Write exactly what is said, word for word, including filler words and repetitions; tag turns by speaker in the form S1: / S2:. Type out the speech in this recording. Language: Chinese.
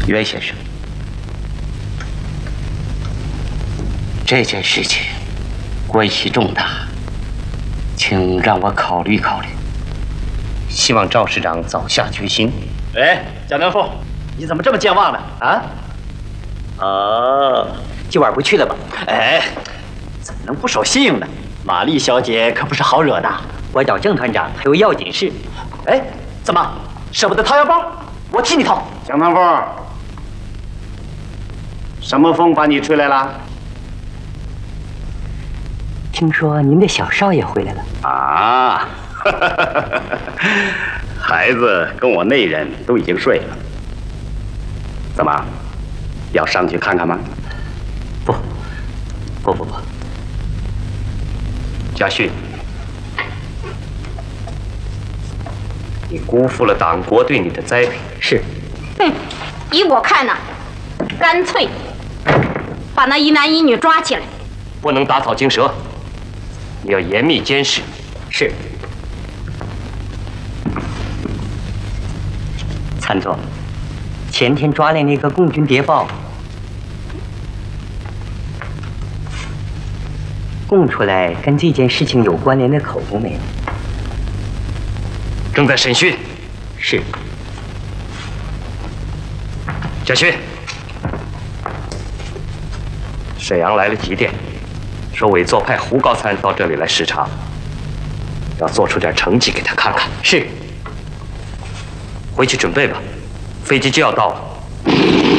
S1: 袁先生，这件事情关系重大，请让我考虑考虑。希望赵市长早下决心。
S2: 哎，蒋南富，你怎么这么健忘呢？啊？哦，
S3: 今晚不去了吧？
S2: 哎，怎么能不守信用呢？玛丽小姐可不是好惹的。
S3: 我找郑团长还有要紧事。
S2: 哎，怎么舍不得掏腰包？我替你掏。
S4: 蒋南富，什么风把你吹来了？
S3: 听说您的小少爷回来了
S4: 啊！孩子跟我内人都已经睡了。怎么，要上去看看吗？
S3: 不，不不不。
S1: 家训，你辜负了党国对你的栽培。
S3: 是。
S5: 哼，依我看呐、啊，干脆把那一男一女抓起来。
S1: 不能打草惊蛇，你要严密监视。
S3: 是。参座，前天抓来那个共军谍报，供出来跟这件事情有关联的口供没有？
S1: 正在审讯。
S3: 是。
S1: 家训，沈阳来了急电，说伪作派胡高参到这里来视察，要做出点成绩给他看看。
S3: 是。
S1: 回去准备吧，飞机就要到了。